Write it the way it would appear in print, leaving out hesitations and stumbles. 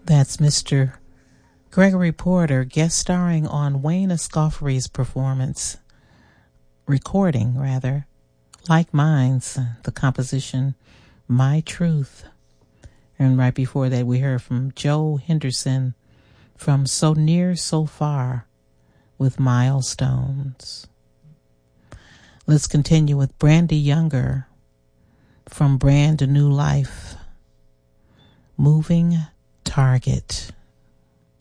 That's Mr. Gregory Porter guest starring on Wayne Escoffery's recording, Like Mine's, the composition My Truth. And right before that, we heard from Joe Henderson from So Near, So Far with Milestones. Let's continue with Brandy Younger from Brand New Life, Moving Target.